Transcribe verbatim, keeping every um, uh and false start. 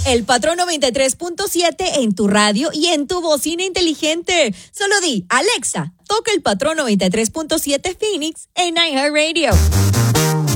El Patrón noventa y tres punto siete en tu radio y en tu bocina inteligente. Solo di, Alexa, toca el Patrón noventa y tres punto siete Phoenix en iHeartRadio.